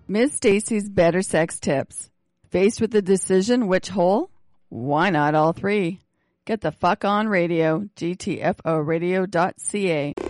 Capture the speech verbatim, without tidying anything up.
Miss Stacy's Better Sex Tips. Faced with the decision which hole? Why not all three? Get the fuck on radio, G T F O radio dot C A.